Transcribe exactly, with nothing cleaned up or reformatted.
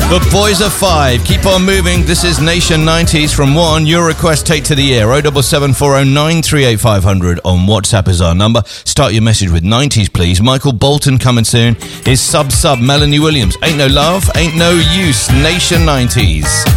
The Boys of Five. Keep on moving. This is Nation nineties from one. Your request take to the air. oh seven seven four oh nine three eight five hundred on WhatsApp is our number. Start your message with nineties, please. Michael Bolton coming soon. Is Sub Sub Melanie Williams. Ain't no love, ain't no use. Nation nineties.